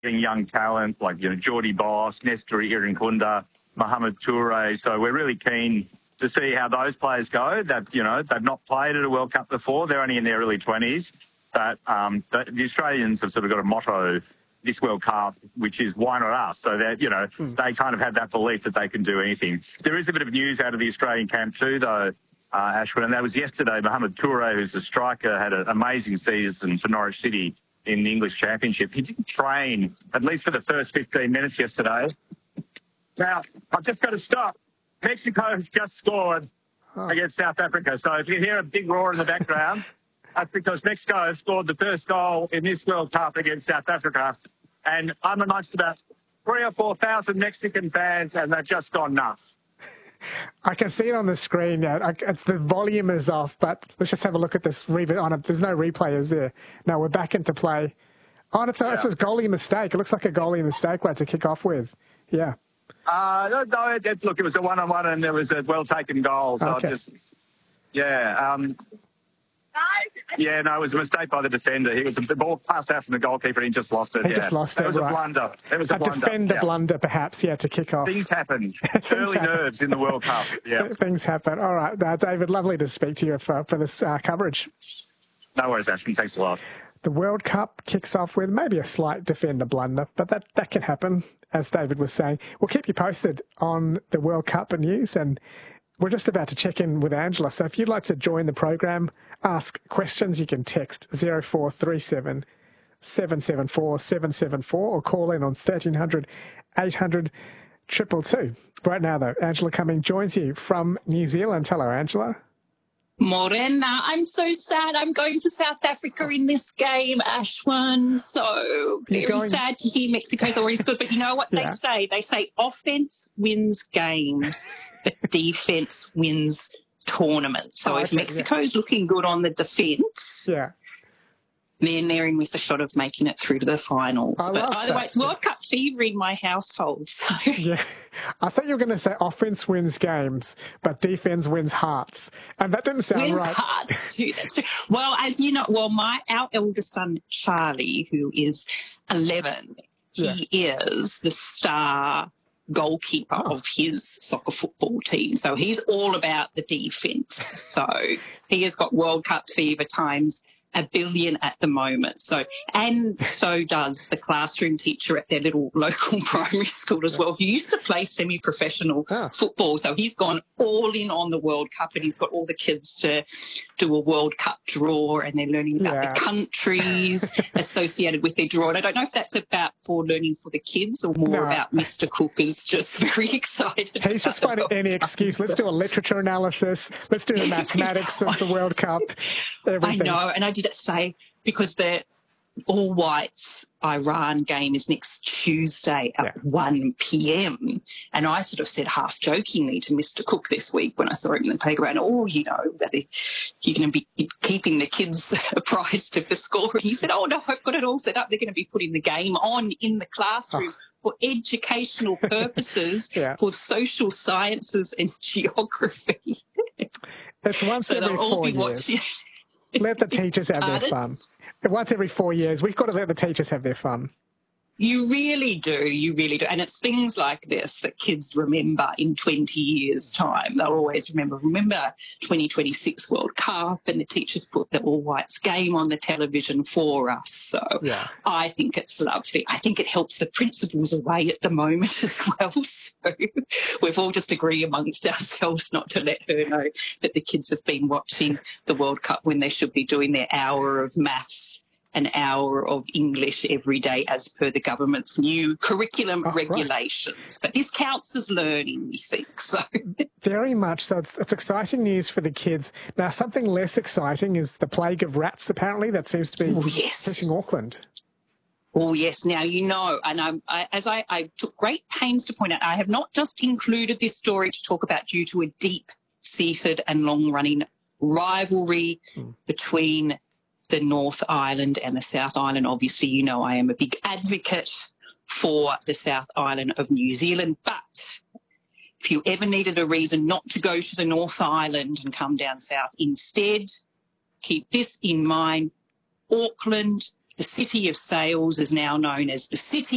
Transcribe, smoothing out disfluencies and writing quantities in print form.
young talent like, Geordie Boss, Nestor Irinkunda, Mohamed Toure. So we're really keen to see how those players go. They've not played at a World Cup before. They're only in their early 20s. But the Australians have sort of got a motto this World Cup, which is why not us? So that, they kind of have that belief that they can do anything. There is a bit of news out of the Australian camp too, though, Ashwin, and that was yesterday. Mohamed Toure, who's a striker, had an amazing season for Norwich City in the English Championship. He didn't train, at least for the first 15 minutes yesterday. Now, I've just got to stop. Mexico has just scored against South Africa. So if you hear a big roar in the background, that's because Mexico has scored the first goal in this World Cup against South Africa. And I'm amongst about 3,000 or 4,000 Mexican fans, and they've just gone nuts. I can see it on the screen. It's the volume is off, but let's just have a look at this. There's no replay, is there? No, we're back into play. Oh, it's a goalie mistake. It looks like a goalie mistake to kick off with. Yeah. No, look, it was a one-on-one and there was a well-taken goal. So okay. It was a mistake by the defender. The ball passed out from the goalkeeper and he just lost it. He just lost it, It was a blunder. It was a blunder. Defender blunder, perhaps, to kick off. Things happen. Early nerves in the World Cup. Yeah. Things happen. All right, David, lovely to speak to you for this coverage. No worries, Ashton. Thanks a lot. The World Cup kicks off with maybe a slight defender blunder, but that can happen, as David was saying. We'll keep you posted on the World Cup news, and we're just about to check in with Angela. So if you'd like to join the program, ask questions, you can text 0437 774 774 or call in on 1300 800 222. Right now, though, Angela Cumming joins you from New Zealand. Hello, Angela. Morena, I'm so sad. I'm going for South Africa in this game, Ashwin. So very sad to hear Mexico's already scored. But you know what they say? They say offense wins games, but defense wins tournaments. So if Mexico's looking good on the defense, then they're in with a shot of making it through to the finals. But either way, it's World Cup fever in my household. So I thought you were going to say offense wins games, but defense wins hearts, and that didn't sound right. Wins hearts too. That's true. Well, as you know, our eldest son Charlie, who is 11, he is the star goalkeeper of his soccer football team. So he's all about the defence. So he has got World Cup fever times 1 billion at the moment. So does the classroom teacher at their little local primary school as well, who used to play semi-professional football. So he's gone all in on the World Cup, and he's got all the kids to do a World Cup draw, and they're learning about the countries associated with their draw. And I don't know if that's for learning for the kids or more about Mr. Cook is just very excited. He's just finding any excuse. Let's do a literature analysis. Let's do the mathematics of the World Cup. Everything. I know, and I did it say because the All Whites Iran game is next Tuesday at 1 p.m. And I sort of said half jokingly to Mr. Cook this week when I saw him in the playground, you're going to be keeping the kids apprised of the score. And he said, oh, no, I've got it all set up. They're going to be putting the game on in the classroom for educational purposes, for social sciences and geography. It's once every 4 years. Let the teachers have their fun. Once every 4 years, we've got to let the teachers have their fun. You really do. You really do. And it's things like this that kids remember in 20 years' time. They'll always remember 2026 World Cup, and the teachers put the All Whites game on the television for us. So I think it's lovely. I think it helps the principals away at the moment as well. So we've all just agreed amongst ourselves not to let her know that the kids have been watching the World Cup when they should be doing their hour of maths, an hour of English every day as per the government's new curriculum regulations. But this counts as learning, we think. So very much so. It's exciting news for the kids. Now, something less exciting is the plague of rats, apparently, that seems to be hitting Auckland. Oh, yes. Now, and I took great pains to point out, I have not just included this story to talk about due to a deep-seated and long-running rivalry between the North Island and the South Island. Obviously, I am a big advocate for the South Island of New Zealand, but if you ever needed a reason not to go to the North Island and come down south instead, keep this in mind. Auckland, the city of sails, is now known as the City